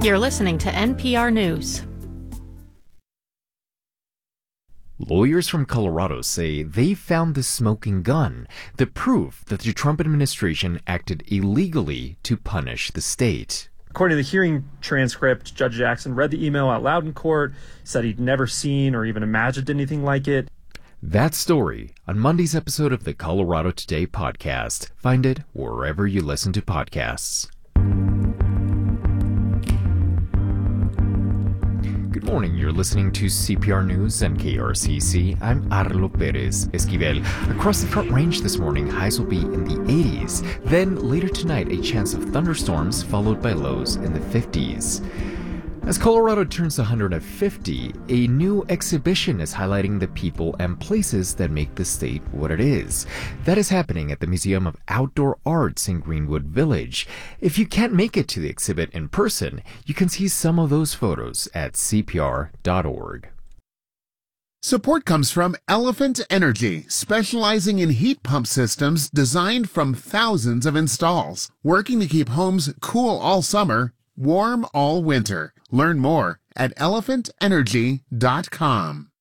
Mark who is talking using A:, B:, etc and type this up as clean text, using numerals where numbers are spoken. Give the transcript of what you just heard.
A: You're listening to NPR News.
B: Lawyers from Colorado say they found the smoking gun, the proof that the Trump administration acted illegally to punish the state.
C: According to the hearing transcript, Judge Jackson read the email out loud in court, said he'd never seen or even imagined anything like it.
B: That story on Monday's episode of the Colorado Today podcast. Find it wherever you listen to podcasts. Good morning, you're listening to CPR News and KRCC. I'm Arlo Perez Esquivel. Across the Front Range this morning, highs will be in the 80s. Then later tonight, a chance of thunderstorms followed by lows in the 50s. As Colorado turns 150, a new exhibition is highlighting the people and places that make the state what it is. That is happening at the Museum of Outdoor Arts in Greenwood Village. If you can't make it to the exhibit in person, you can see some of those photos at cpr.org.
D: Support comes from Elephant Energy, specializing in heat pump systems designed from thousands of installs, working to keep homes cool all summer, warm all winter. Learn more at elephantenergy.com.